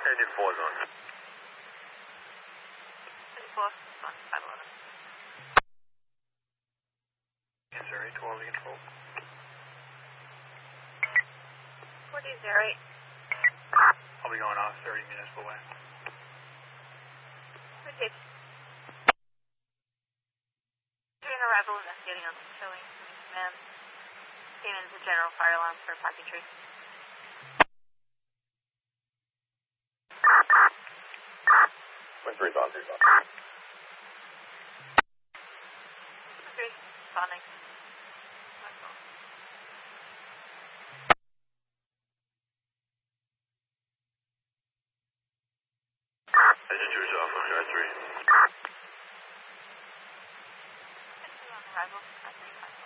Engine 4 is on. Engine 4 is on 511. Is there 812 we control? 4008. I'll be going off 30 municipal way. Received. During arrival, investigating on showing command. Came into general fire alarm for a parking tree. Wind 3's on, 3's on. 3, responding. Engine 2 is off on drive 3. Engine 2 on arrival.